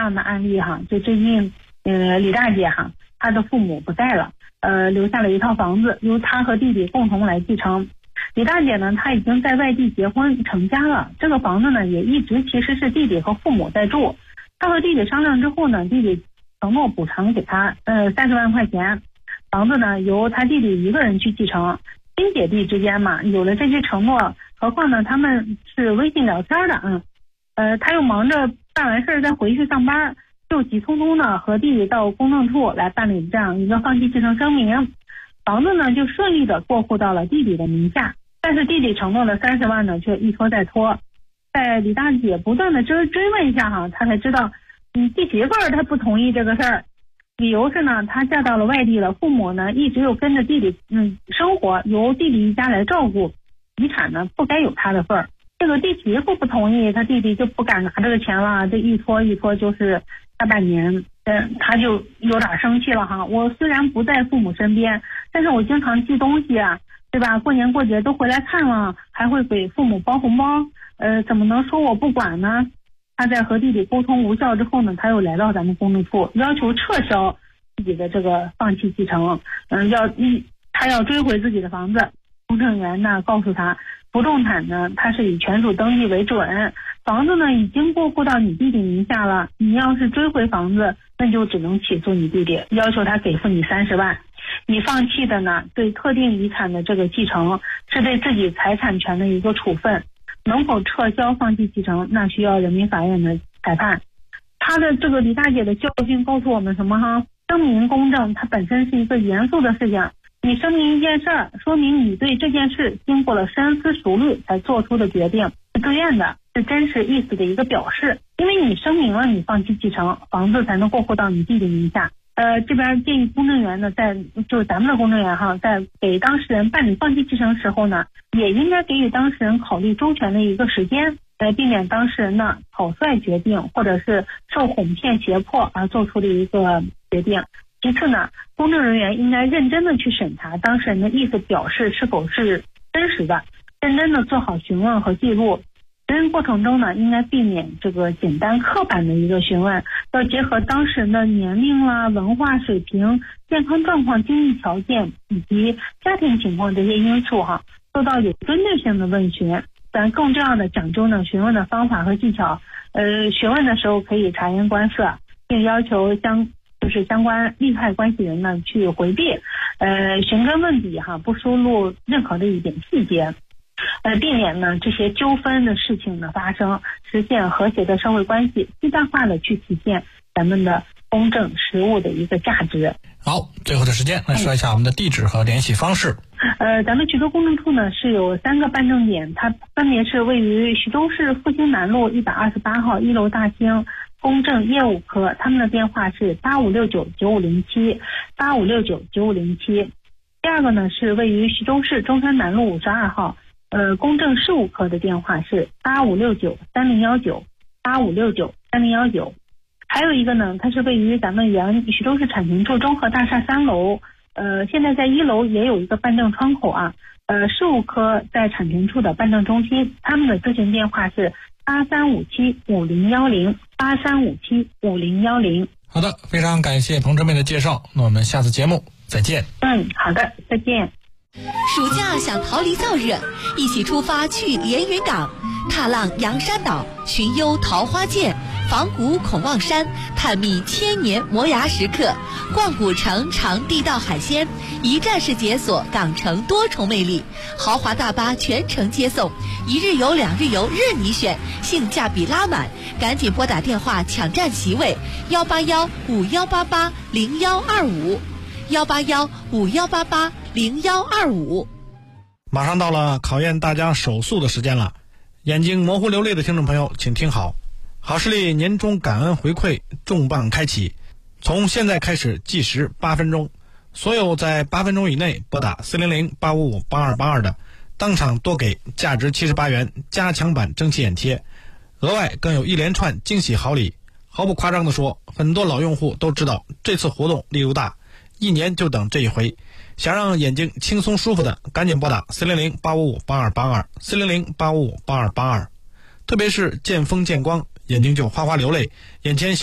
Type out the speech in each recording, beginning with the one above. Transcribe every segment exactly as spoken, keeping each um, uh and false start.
样的案例哈，就最近呃李大姐哈，她的父母不在了，呃留下了一套房子，由她和弟弟共同来继承。李大姐呢，她已经在外地结婚成家了，这个房子呢也一直其实是弟弟和父母在住。她和弟弟商量之后呢，弟弟承诺补偿给她呃三十万块钱，房子呢由他弟弟一个人去继承。亲姐弟之间嘛，有了这些承诺，何况呢他们是微信聊天的，嗯，呃他又忙着办完事再回去上班，就急匆匆呢和弟弟到公证处来办理这样一个放弃继承声明，房子呢就顺利的过户到了弟弟的名下。但是弟弟承诺的三十万呢却一拖再拖，在李大姐不断的追追问下哈，他才知道，嗯，弟媳妇儿她不同意这个事儿。理由是呢，她嫁到了外地了，父母呢一直又跟着弟弟嗯生活，由弟弟一家来照顾，遗产呢不该有他的份儿。这个弟媳妇不同意，他弟弟就不敢拿这个钱了，这一拖一拖就是大半年，嗯，他就有点生气了哈。我虽然不在父母身边，但是我经常寄东西啊，对吧？过年过节都回来看了，还会给父母包红包，呃，怎么能说我不管呢？他在和弟弟沟通无效之后呢，他又来到咱们公证处，要求撤销自己的这个放弃继承，嗯，要一他要追回自己的房子。公证员呢告诉他，不动产呢它是以全属登记为准，房子呢已经过户到你弟弟名下了，你要是追回房子，那就只能起诉你弟弟，要求他给付你三十万。你放弃的呢，对特定遗产的这个继承是对自己财产权的一个处分。能否撤销放弃继承，那需要人民法院的裁判。他的这个李大姐的教训告诉我们什么哈？声明公正它本身是一个严肃的事情，你声明一件事儿，说明你对这件事经过了深思熟虑才做出的决定，是自愿的，是真实意思的一个表示。因为你声明了你放弃继承，房子才能过户到你弟弟名下。呃，这边建议公证员呢，在就是咱们的公证员哈，在给当事人办理放弃继承时候呢，也应该给予当事人考虑周全的一个时间，来避免当事人呢草率决定，或者是受哄骗胁迫而做出的一个决定。其次呢，公证人员应该认真的去审查当事人的意思表示是否是真实的，认真的做好询问和记录。询问过程中呢，应该避免这个简单刻板的一个询问，要结合当事人的年龄啦、文化水平、健康状况、经济条件以及家庭情况这些因素哈，做到有针对性的问询。咱更重要的讲究呢询问的方法和技巧，呃，询问的时候可以察言观色，并要求相就是相关利害关系人呢去回避，呃，寻根问底哈，不输入任何的一点细节。呃，避免呢这些纠纷的事情的发生，实现和谐的社会关系，最大化的去体现咱们的公正实务的一个价值。 好，最后的时间来说一下我们的地址和联系方式。 呃，咱们衢州公证处呢是有三个办证点，它分别是位于徐州市复兴南路一百二十八号一楼大厅公证业务科，他们的电话是八五六九九五零七八五六九九五零七。第二个呢是位于徐州市中山南路五十二号。呃，公证事务科的电话是八五六九三零幺九八五六九三零幺九。还有一个呢，它是位于咱们原徐州市产权处中和大厦三楼，呃，现在在一楼也有一个办证窗口啊。呃，事务科在产权处的办证中心，他们的咨询电话是八三五七五零幺零八三五七五零幺零。 好的，非常感谢彭真妹的介绍，那我们下次节目再见。 嗯，好的，再见。 暑假想逃离燥热，一起出发去连云港，踏浪洋山岛，寻幽桃花涧，访古孔望山，探秘千年磨牙时刻，逛古城尝地道海鲜，一站式解锁港城多重魅力，豪华大巴全程接送，一日游两日游任你选，性价比拉满，赶紧拨打电话抢占席位，幺八幺五幺八八零幺二五，幺八幺五幺八八零幺二五。 马上到了考验大家手速的时间了，眼睛模糊流泪的听众朋友请听好，好视力年终感恩回馈重磅开启，从现在开始计时八分钟，所有在八分钟以内拨打四零零八五五八二八二的，当场多给价值七十八元加强版蒸汽眼贴，额外更有一连串惊喜好礼。毫不夸张地说，很多老用户都知道这次活动力度大，一年就等这一回。想让眼睛轻松舒服的，赶紧拨打四零零八五五八二八二四零零八五五八二八二。特别是见风见光，眼睛就哗哗流泪，眼前小黑点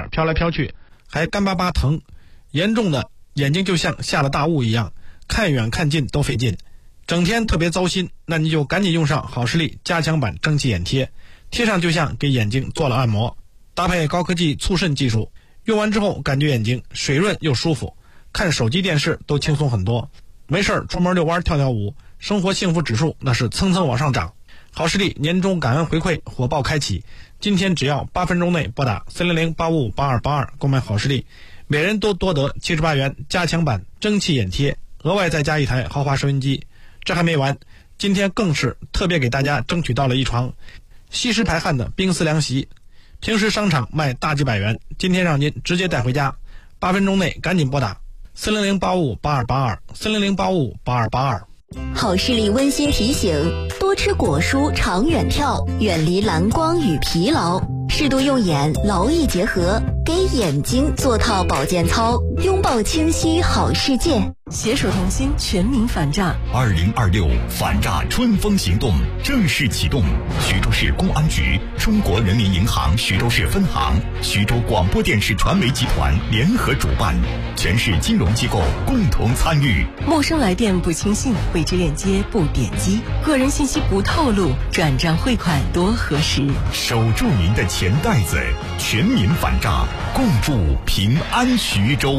点飘来飘去，还干巴巴疼，严重的眼睛就像下了大雾一样，看远看近都费劲，整天特别糟心。那你就赶紧用上好视力加强版蒸汽眼贴，贴上就像给眼睛做了按摩，搭配高科技促渗技术，用完之后感觉眼睛水润又舒服，看手机电视都轻松很多，没事出门遛弯跳跳舞，生活幸福指数那是蹭蹭往上涨。好视力年终感恩回馈火爆开启，今天只要八分钟内拨打三零零八五五八二八二购买好视力，每人都多得七十八元加强版蒸汽眼贴，额外再加一台豪华收音机。这还没完，今天更是特别给大家争取到了一床吸湿排汗的冰丝凉席，平时商场卖大几百元，今天让您直接带回家，八分钟内赶紧拨打三零零八五五八二八二三零零八五五八二八二。 好视力温馨提醒：多吃果蔬，长远眺，远离蓝光与疲劳，适度用眼，劳逸结合，给眼睛做套保健操，拥抱清晰好世界。 携手同心，全民反诈。 二零二六反诈春风行动正式启动，徐州市公安局、中国人民银行徐州市分行、徐州广播电视传媒集团联合主办，全市金融机构共同参与。 陌生来电不轻信，未知链接不点击，个人信息不透露，转账汇款多核实。 守住您的钱袋子，全民反诈，共筑平安徐州。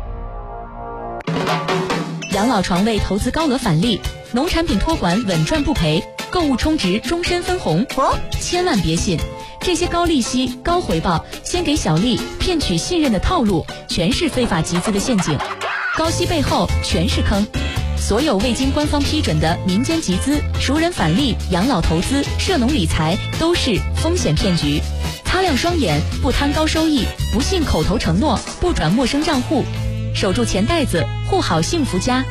养老床位投资高额返利，农产品托管稳赚不赔，购物充值终身分红。哦，千万别信，这些高利息、高回报、先给小利、骗取信任的套路，全是非法集资的陷阱。高息背后全是坑。所有未经官方批准的民间集资、熟人返利、养老投资、涉农理财都是风险骗局。擦亮双眼，不贪高收益，不信口头承诺，不转陌生账户，守住钱袋子，护好幸福家。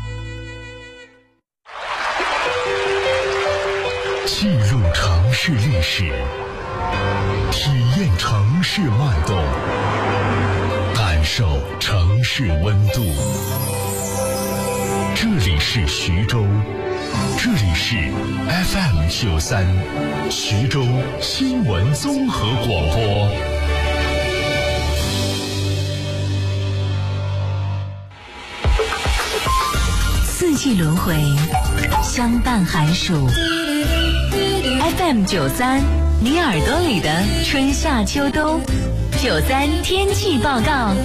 记录城市历史，体验城市脉动，感受城市温度。这里是徐州，这里是 F M 九三，徐州新闻综合广播。 四季轮回，相伴寒暑。F M 九三，你耳朵里的春夏秋冬。九三天气报告。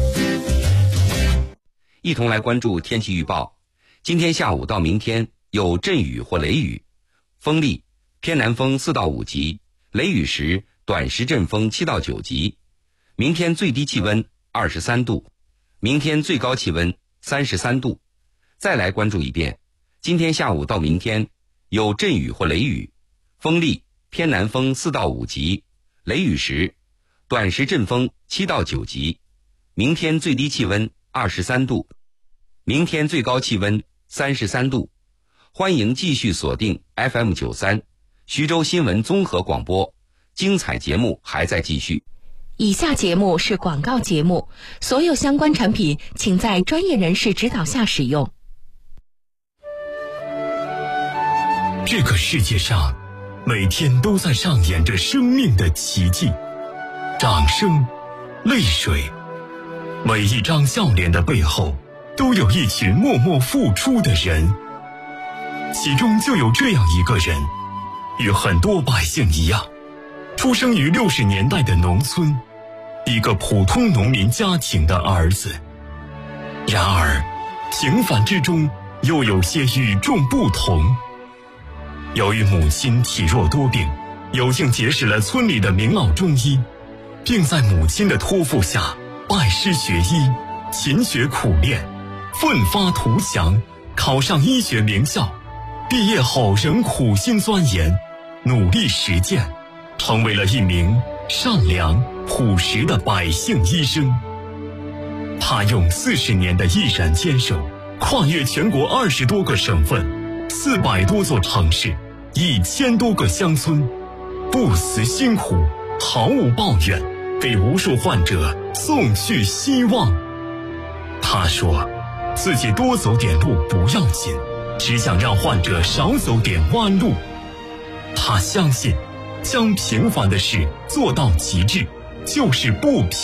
一同来关注天气预报。今天下午到明天有阵雨或雷雨，风力偏南风四到五级，雷雨时短时阵风七到九级。明天最低气温二十三度，明天最高气温三十三度。再来关注一遍，今天下午到明天有阵雨或雷雨，风力偏南风四到五级，雷雨时短时阵风七到九级。明天最低气温二十三度，明天最高气温三十三度。欢迎继续锁定 F M 九三，徐州新闻综合广播，精彩节目还在继续。 以下节目是广告节目，所有相关产品请在专业人士指导下使用。 这个世界上每天都在上演着生命的奇迹，掌声，泪水，每一张笑脸的背后都有一群默默付出的人，其中就有这样一个人，与很多百姓一样，出生于六十年代的农村，一个普通农民家庭的儿子。然而平凡之中又有些与众不同。由于母亲体弱多病，有幸结识了村里的名老中医，并在母亲的托付下拜师学医，勤学苦练，奋发图强，考上医学名校。毕业后仍苦心钻研，努力实践，成为了一名善良朴实的百姓医生。他用四十年的毅然坚守，跨越全国二十多个省份，四百多座城市，一千多个乡村，不辞辛苦，毫无抱怨，给无数患者送去希望。他说自己多走点路不要紧，只想让患者少走点弯路。他相信将平凡的事做到极致，就是不平